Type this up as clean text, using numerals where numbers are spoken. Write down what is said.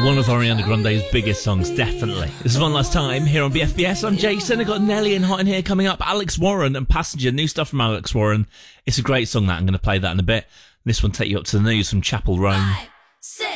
One of Ariana Grande's biggest songs, definitely. This is One Last Time here on BFBS. I'm Jason. I've got Nelly and Hot in here coming up. Alex Warren and Passenger, new stuff from Alex Warren. It's a great song, that. I'm going to play that in a bit. This one take you up to the news from Chapel Roan. 5, 6.